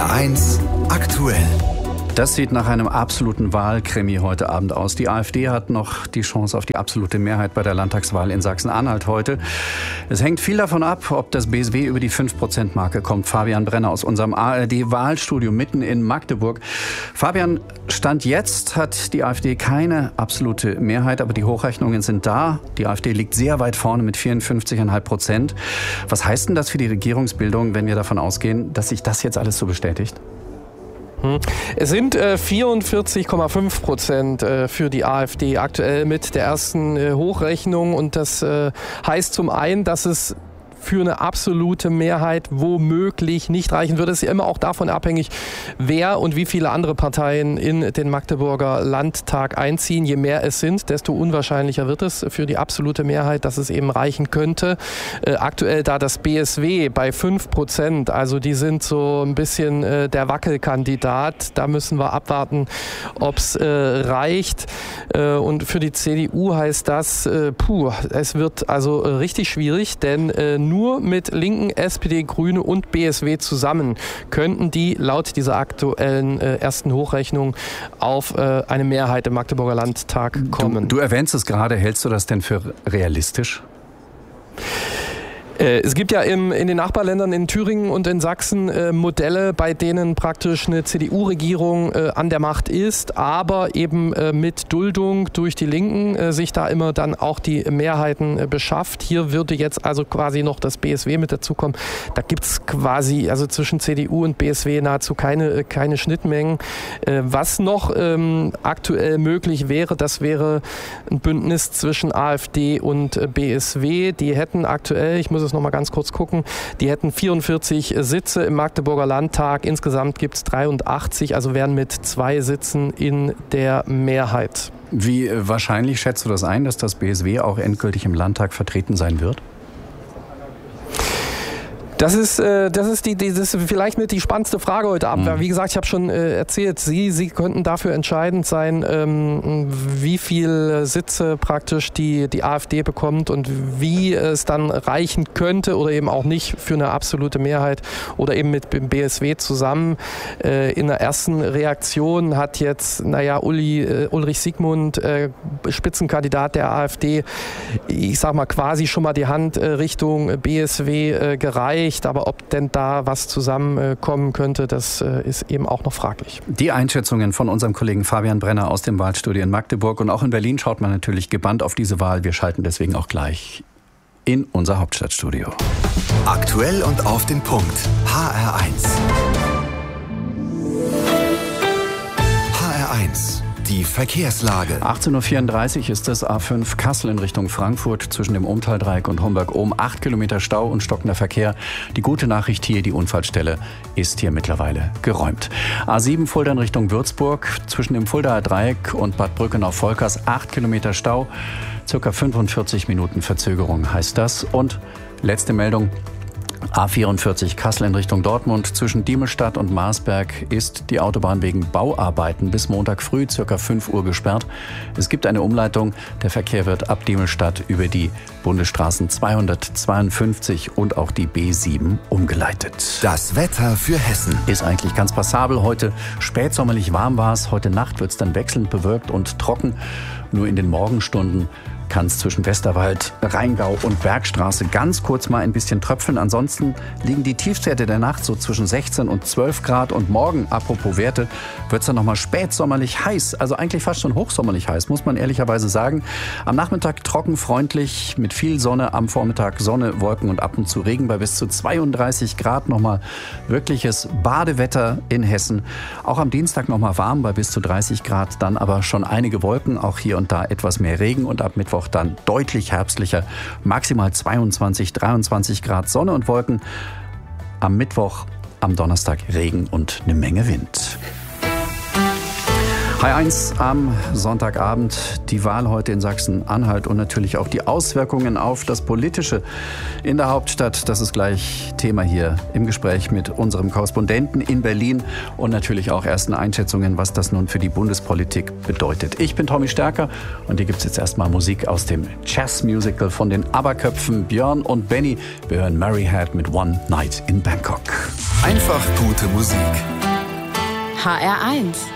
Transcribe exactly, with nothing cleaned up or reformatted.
R eins aktuell. Das sieht nach einem absoluten Wahlkrimi heute Abend aus. Die AfD hat noch die Chance auf die absolute Mehrheit bei der Landtagswahl in Sachsen-Anhalt heute. Es hängt viel davon ab, ob das B S W über die fünf Prozent Marke kommt. Fabian Brenner aus unserem A R D-Wahlstudio mitten in Magdeburg. Fabian, Stand jetzt hat die AfD keine absolute Mehrheit, aber die Hochrechnungen sind da. Die AfD liegt sehr weit vorne mit vierundfünfzig Komma fünf Prozent. Was heißt denn das für die Regierungsbildung, wenn wir davon ausgehen, dass sich das jetzt alles so bestätigt? Es sind äh, vierundvierzig Komma fünf Prozent äh, für die AfD aktuell mit der ersten äh, Hochrechnung. Und das äh, heißt zum einen, dass es für eine absolute Mehrheit womöglich nicht reichen würde. Es ist ja immer auch davon abhängig, wer und wie viele andere Parteien in den Magdeburger Landtag einziehen. Je mehr es sind, desto unwahrscheinlicher wird es für die absolute Mehrheit, dass es eben reichen könnte. Äh, aktuell da das B S W bei fünf Prozent, also die sind so ein bisschen äh, der Wackelkandidat. Da müssen wir abwarten, ob es äh, reicht. Äh, und für die C D U heißt das, äh, puh, es wird also äh, richtig schwierig, denn äh, nur mit Linken, S P D, Grüne und B S W zusammen könnten die laut dieser aktuellen äh, ersten Hochrechnung auf äh, eine Mehrheit im Magdeburger Landtag kommen. Du, du erwähnst es gerade, hältst du das denn für realistisch? Es gibt ja im, in den Nachbarländern in Thüringen und in Sachsen äh, Modelle, bei denen praktisch eine C D U-Regierung äh, an der Macht ist, aber eben äh, mit Duldung durch die Linken äh, sich da immer dann auch die Mehrheiten äh, beschafft. Hier würde jetzt also quasi noch das B S W mit dazukommen. Da gibt es quasi also zwischen C D U und B S W nahezu keine, äh, keine Schnittmengen. Äh, was noch ähm, aktuell möglich wäre, das wäre ein Bündnis zwischen AfD und äh, B S W. Die hätten aktuell, ich muss es noch mal ganz kurz gucken. Die hätten vierundvierzig Sitze im Magdeburger Landtag. Insgesamt gibt es dreiundachtzig, also wären mit zwei Sitzen in der Mehrheit. Wie wahrscheinlich schätzt du das ein, dass das B S W auch endgültig im Landtag vertreten sein wird? Das ist, äh, das ist die, die, das ist vielleicht mit die spannendste Frage heute Abend. Mhm. Wie gesagt, ich habe schon äh, erzählt, Sie, Sie könnten dafür entscheidend sein, ähm, wie viele Sitze praktisch die, die AfD bekommt und wie es dann reichen könnte oder eben auch nicht für eine absolute Mehrheit oder eben mit dem B S W zusammen. Äh, in der ersten Reaktion hat jetzt, naja, Uli, äh, Ulrich Siegmund, äh, Spitzenkandidat der AfD, ich sag mal quasi schon mal die Hand äh, Richtung B S W äh, gereicht. Aber ob denn da was zusammenkommen könnte, das ist eben auch noch fraglich. Die Einschätzungen von unserem Kollegen Fabian Brenner aus dem Wahlstudio in Magdeburg. Und auch in Berlin schaut man natürlich gebannt auf diese Wahl. Wir schalten deswegen auch gleich in unser Hauptstadtstudio. Aktuell und auf den Punkt. H R eins. H R eins. Die Verkehrslage. achtzehn Uhr vierunddreißig ist es, A fünf Kassel in Richtung Frankfurt zwischen dem Umtaldreieck und Homberg-Ohm. Acht Kilometer Stau und stockender Verkehr. Die gute Nachricht hier, die Unfallstelle ist hier mittlerweile geräumt. A sieben Fulda in Richtung Würzburg zwischen dem Fuldaer Dreieck und Bad Brückenau-Volkers. Acht Kilometer Stau, circa fünfundvierzig Minuten Verzögerung heißt das. Und letzte Meldung. A vierundvierzig Kassel in Richtung Dortmund. Zwischen Diemelstadt und Marsberg ist die Autobahn wegen Bauarbeiten bis Montag früh circa fünf Uhr gesperrt. Es gibt eine Umleitung. Der Verkehr wird ab Diemelstadt über die Bundesstraßen zweihundertzweiundfünfzig und auch die B sieben umgeleitet. Das Wetter für Hessen. Ist eigentlich ganz passabel. Heute spätsommerlich warm war es. Heute Nacht wird es dann wechselnd bewölkt und trocken. Nur in den Morgenstunden kann es zwischen Westerwald, Rheingau und Bergstraße ganz kurz mal ein bisschen tröpfeln. Ansonsten liegen die Tiefstwerte der Nacht so zwischen sechzehn und zwölf Grad. Und morgen, apropos Werte, wird es dann nochmal spätsommerlich heiß. Also eigentlich fast schon hochsommerlich heiß, muss man ehrlicherweise sagen. Am Nachmittag trocken, freundlich, mit viel Sonne. Am Vormittag Sonne, Wolken und ab und zu Regen bei bis zu zweiunddreißig Grad. Nochmal wirkliches Badewetter in Hessen. Auch am Dienstag nochmal warm bei bis zu dreißig Grad. Dann aber schon einige Wolken, auch hier und da etwas mehr Regen. Und ab Mittwoch dann deutlich herbstlicher, maximal zweiundzwanzig, dreiundzwanzig Grad Sonne und Wolken. Am Mittwoch, am Donnerstag Regen und eine Menge Wind. H R eins am Sonntagabend, die Wahl heute in Sachsen-Anhalt und natürlich auch die Auswirkungen auf das Politische in der Hauptstadt. Das ist gleich Thema hier im Gespräch mit unserem Korrespondenten in Berlin und natürlich auch ersten Einschätzungen, was das nun für die Bundespolitik bedeutet. Ich bin Tommy Stärker und hier gibt es jetzt erstmal Musik aus dem Jazz-Musical von den ABBA-Köpfen Björn und Benny. Wir hören Mary Had mit One Night in Bangkok. Ein Einfach gute Musik. H R eins